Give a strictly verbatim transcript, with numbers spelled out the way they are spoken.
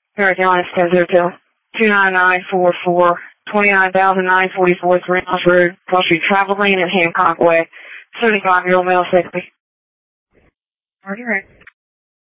North Carolina State Hotel. two nine nine four four, twenty-nine thousand nine forty-four, Three Miles Road, Cross Street Travel Lane at Hancock Way. seventy-five-year-old male, safety. Are you ready?